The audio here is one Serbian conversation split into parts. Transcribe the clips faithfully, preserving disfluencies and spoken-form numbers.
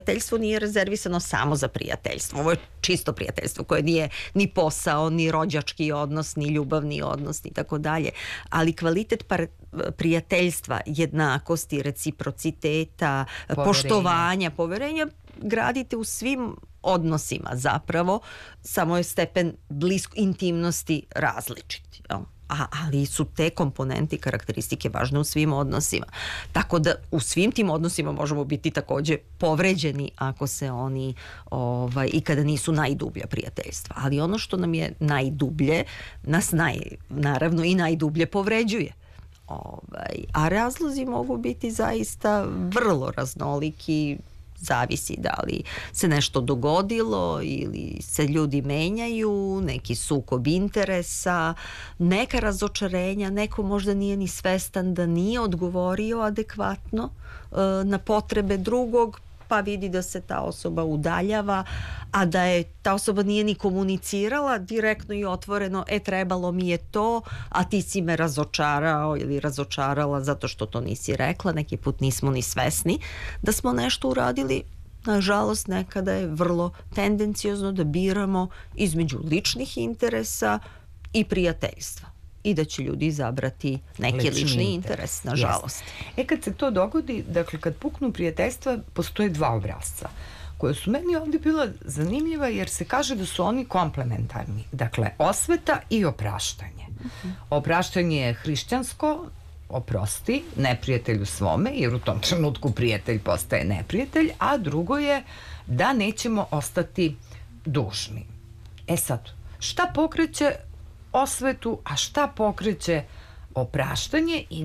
Prijateljstvo nije rezervisano samo za prijateljstvo. Ovo je čisto prijateljstvo koje nije ni posao, ni rođački odnos, ni ljubavni odnos, ni tako dalje. Ali kvalitet par prijateljstva, jednakosti, reciprociteta, poverenja. Poštovanja, poverenja gradite u svim odnosima zapravo, samo je stepen blisko intimnosti različit. Jel? A, ali su te komponente i karakteristike važne u svim odnosima. Tako da u svim tim odnosima možemo biti takođe povređeni ako se oni ovaj, i kada nisu najdublja prijateljstva. Ali ono što nam je najdublje, nas naj, naravno i najdublje povređuje. Ovaj, a razlozi mogu biti zaista vrlo raznoliki, zavisi da li se nešto dogodilo ili se ljudi menjaju, neki sukob interesa, neka razočarenja, neko možda nije ni svestan da nije odgovorio adekvatno e, na potrebe drugog, pa vidi da se ta osoba udaljava, a da je ta osoba nije ni komunicirala direktno i otvoreno, e trebalo mi je to, a ti si me razočarao ili razočarala zato što to nisi rekla, neki put nismo ni svesni da smo nešto uradili. Nažalost, nekada je vrlo tendenciozno da biramo između ličnih interesa i prijateljstva i da će ljudi izabrati neki lični, lični interes, nažalost. Yes. E kad se to dogodi, dakle kad puknu prijateljstva, postoje dva obrazca koje su meni ovdje bila zanimljiva jer se kaže da su oni komplementarni. Dakle, osveta i opraštanje. Uh-huh. Opraštanje je hrišćansko, oprosti neprijatelju svome, jer u tom trenutku prijatelj postaje neprijatelj, a drugo je da nećemo ostati dužni. E sad, šta pokreće osvetu, a šta pokreće opraštanje i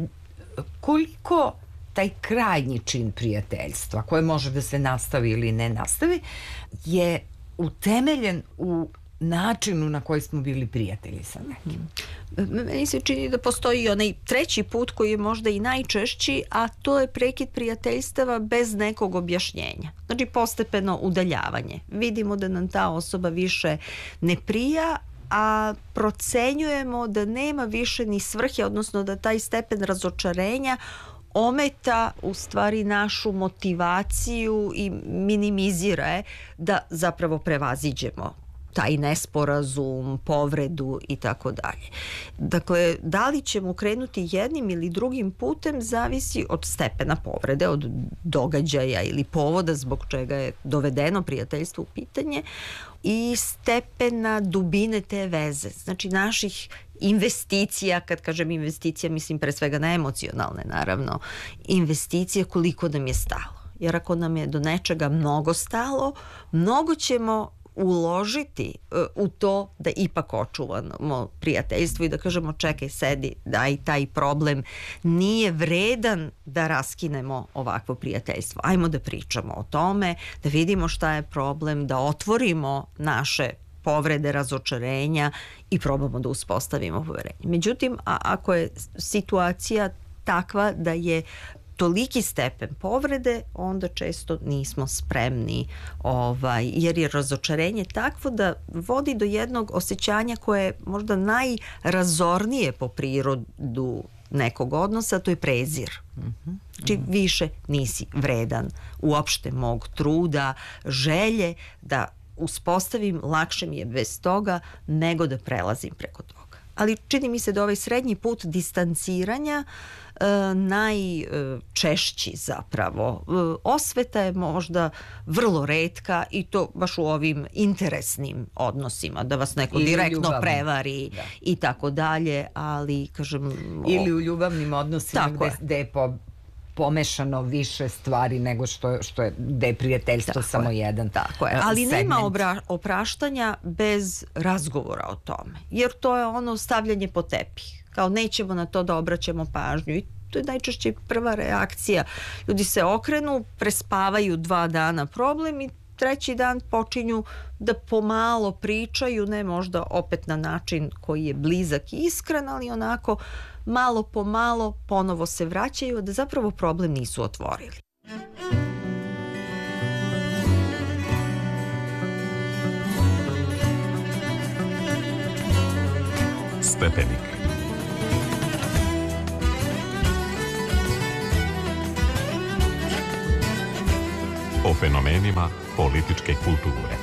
koliko taj krajnji čin prijateljstva, koje može da se nastavi ili ne nastavi, je utemeljen u načinu na koji smo bili prijatelji sa nekim. Meni se čini da postoji onaj treći put koji je možda i najčešći, a to je prekid prijateljstava bez nekog objašnjenja. Znači postepeno udaljavanje. Vidimo da nam ta osoba više ne prija, a procenjujemo da nema više ni svrhe, odnosno da taj stepen razočarenja ometa u stvari našu motivaciju i minimizira je da zapravo prevaziđemo taj nesporazum, povredu i tako dalje. Dakle, da li ćemo krenuti jednim ili drugim putem zavisi od stepena povrede, od događaja ili povoda zbog čega je dovedeno prijateljstvo u pitanje i stepena dubine te veze, znači naših investicija, kad kažem investicija mislim pre svega na emocionalne naravno, investicije koliko nam je stalo. Jer ako nam je do nečega mnogo stalo, mnogo ćemo uložiti uh, u to da ipak očuvamo prijateljstvo i da kažemo čekaj, sedi, daj, taj problem nije vredan da raskinemo ovakvo prijateljstvo. Ajmo da pričamo o tome, da vidimo šta je problem, da otvorimo naše povrede, razočarenja i probamo da uspostavimo poverenje. Međutim, a, ako je situacija takva da je toliki stepen povrede, onda često nismo spremni, ovaj, jer je razočarenje takvo da vodi do jednog osjećanja koje je možda najrazornije po prirodu nekog odnosa, to je prezir. Mm-hmm. Znači više nisi vredan uopšte mog truda, želje da uspostavim, lakše mi je bez toga nego da prelazim preko toga. Ali čini mi se da ovaj srednji put distanciranja e, najčešći zapravo. E, osveta je možda vrlo retka i to baš u ovim interesnim odnosima, da vas neko ili direktno ljubavni. prevari da. i tako dalje, ali kažem... Ili u ljubavnim odnosima gde, gde je po pomešano više stvari nego što, što je, da je prijateljstvo tako samo je, jedan tako je. Ali segment. Nema obra, opraštanja bez razgovora o tome, jer to je ono stavljanje po tepih, kao nećemo na to da obraćamo pažnju i to je najčešće prva reakcija. Ljudi se okrenu, prespavaju dva dana problem i treći dan počinju da pomalo pričaju, ne možda opet na način koji je blizak i iskren, ali onako malo po malo ponovo se vraćaju, da zapravo problem nisu otvorili. Stepenik. O fenomenima političke kulture.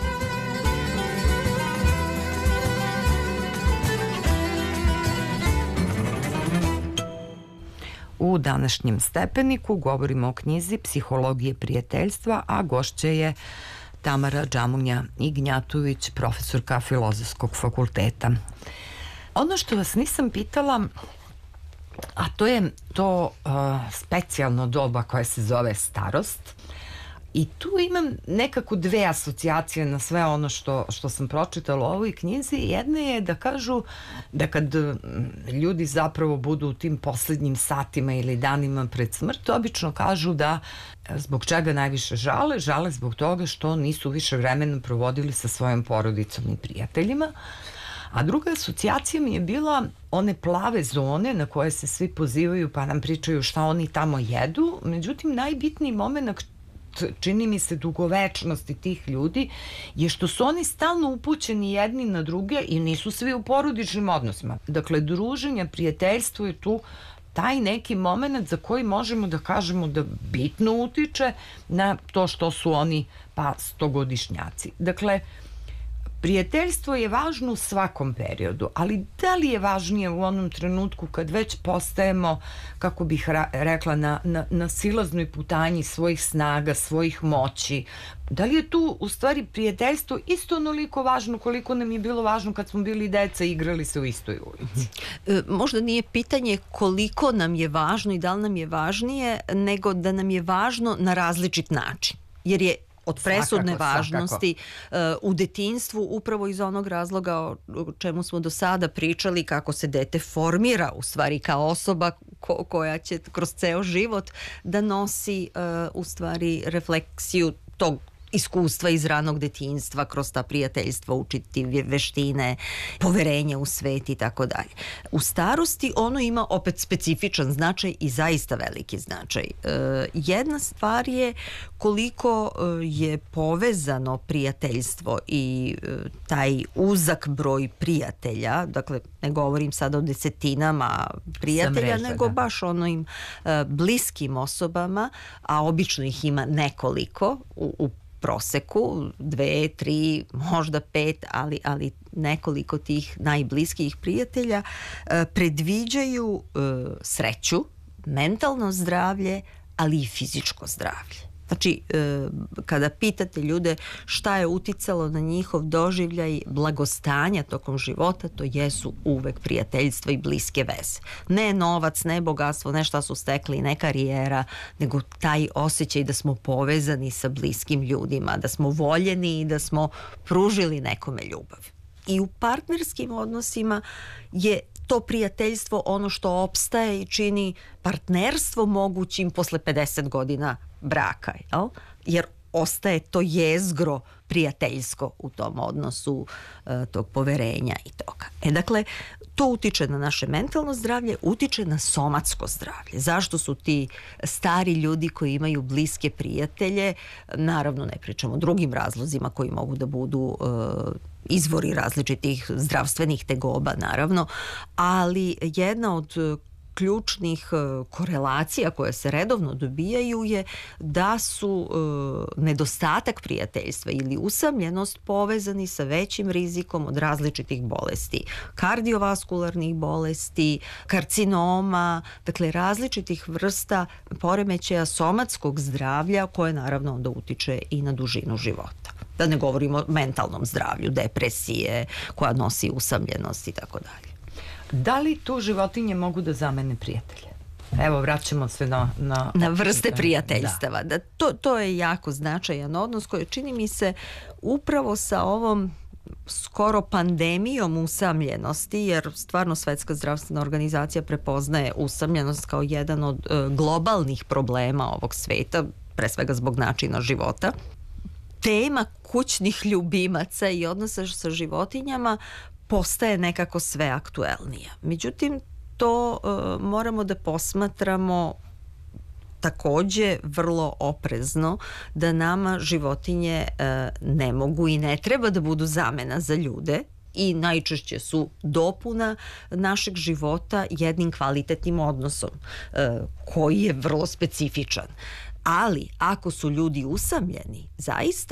U današnjem Stepeniku govorimo o knjizi Psihologije prijateljstva, a gošća je Tamara Džamunja Ignjatović, profesorka Filozofskog fakulteta. Ono što vas nisam pitala, a to je to uh, specijalno doba koje se zove starost, i tu imam nekako dve asocijacije na sve ono što, što sam pročitala u ovoj knjizi. Jedna je da kažu da kad ljudi zapravo budu u tim poslednjim satima ili danima pred smrt, obično kažu da zbog čega najviše žale, žale zbog toga što nisu više vremena provodili sa svojom porodicom i prijateljima. A druga asocijacija mi je bila one plave zone na koje se svi pozivaju pa nam pričaju šta oni tamo jedu. Međutim, najbitniji moment, čini mi se, dugovečnosti tih ljudi je što su oni stalno upućeni jedni na druge i nisu svi u porodičnim odnosima. Dakle, druženje, prijateljstvo je tu taj neki moment za koji možemo da kažemo da bitno utiče na to što su oni pa stogodišnjaci. Dakle, prijateljstvo je važno u svakom periodu, ali da li je važnije u onom trenutku kad već postajemo, kako bih rekla, na, na, na silaznoj putanji svojih snaga, svojih moći? Da li je tu u stvari prijateljstvo isto onoliko važno koliko nam je bilo važno kad smo bili deca i igrali se u istoj ulici? E, možda nije pitanje koliko nam je važno i da li nam je važnije, nego da nam je važno na različit način. Jer je od presudne svakako, važnosti svakako. Uh, u detinjstvu upravo iz onog razloga o čemu smo do sada pričali, kako se dete formira u stvari kao osoba ko, koja će kroz ceo život da nosi uh, u stvari refleksiju tog iskustva iz ranog detinjstva, kroz ta prijateljstva, učiti veštine, poverenje u svet i tako dalje. U starosti ono ima opet specifičan značaj i zaista veliki značaj. E, jedna stvar je koliko je povezano prijateljstvo i e, taj uzak broj prijatelja, dakle ne govorim sada o desetinama prijatelja, mreža, nego da. baš onim e, bliskim osobama, a obično ih ima nekoliko u, u proseku, dve, tri, možda pet, ali, ali nekoliko tih najbliskijih prijatelja e, predviđaju e, sreću, mentalno zdravlje, ali i fizičko zdravlje. Znači, e, kada pitate ljude šta je uticalo na njihov doživljaj blagostanja tokom života, to jesu uvek prijateljstva i bliske veze. Ne novac, ne bogatstvo, ne šta su stekli, ne karijera, nego taj osjećaj da smo povezani sa bliskim ljudima, da smo voljeni i da smo pružili nekome ljubav. I u partnerskim odnosima je to prijateljstvo ono što opstaje i čini partnerstvo mogućim posle pedeset godina braka, jel? Jer ostaje to jezgro prijateljsko u tom odnosu, e, tog poverenja i toga. E dakle, to utiče na naše mentalno zdravlje, utiče na somatsko zdravlje. Zašto su ti stari ljudi koji imaju bliske prijatelje, naravno ne pričamo o drugim razlozima koji mogu da budu e, izvori različitih zdravstvenih tegoba, naravno, ali jedna od ključnih korelacija koje se redovno dobijaju je da su e, nedostatak prijateljstva ili usamljenost povezani sa većim rizikom od različitih bolesti, kardiovaskularnih bolesti, karcinoma, dakle različitih vrsta poremećaja somatskog zdravlja koje naravno onda utiče i na dužinu života. Da ne govorimo o mentalnom zdravlju, depresije koja nosi usamljenost i tako dalje. Da li tu životinje mogu da zamene prijatelje? Evo, vraćamo se na... Na, na vrste prijateljstava. Da. Da, to, to je jako značajan odnos koji čini mi se upravo sa ovom skoro pandemijom usamljenosti, jer stvarno Svetska zdravstvena organizacija prepoznaje usamljenost kao jedan od e, globalnih problema ovog sveta, pre svega zbog načina života. Tema kućnih ljubimaca i odnosa sa životinjama postaje nekako sve aktuelnija. Međutim, to e, moramo da posmatramo takođe vrlo oprezno, da nama životinje e, ne mogu i ne treba da budu zamena za ljude i najčešće su dopuna našeg života jednim kvalitetnim odnosom e, koji je vrlo specifičan. Ali ako su ljudi usamljeni, zaista